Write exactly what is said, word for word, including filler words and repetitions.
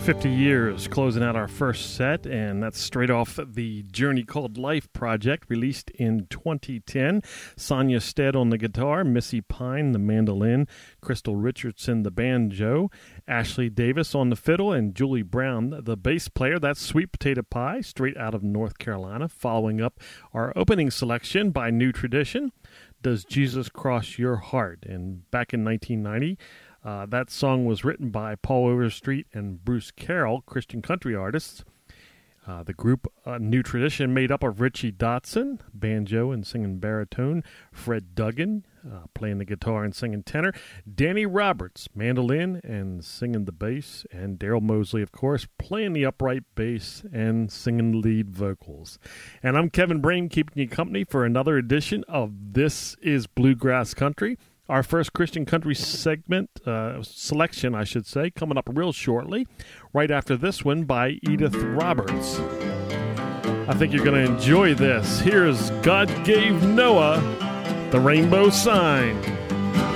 fifty years, closing out our first set, and that's straight off the Journey Called Life project, released in twenty ten. Sonia Stead on the guitar, Missy Pine the mandolin, Crystal Richardson the banjo, Ashley Davis on the fiddle, and Julie Brown the bass player. That's Sweet Potato Pie, straight out of North Carolina. Following up our opening selection by New Tradition, Does Jesus Cross Your Heart? And back in nineteen ninety, Uh, that song was written by Paul Overstreet and Bruce Carroll, Christian country artists. Uh, the group uh, New Tradition, made up of Richie Dotson, banjo and singing baritone, Fred Duggan, uh, playing the guitar and singing tenor, Danny Roberts, mandolin and singing the bass, and Daryl Mosley, of course, playing the upright bass and singing lead vocals. And I'm Kevin Brain, keeping you company for another edition of This is Bluegrass Country. Our first Christian country segment, uh, selection, I should say, coming up real shortly, right after this one by Edith Roberts. I think you're going to enjoy this. Here's God Gave Noah the Rainbow Sign.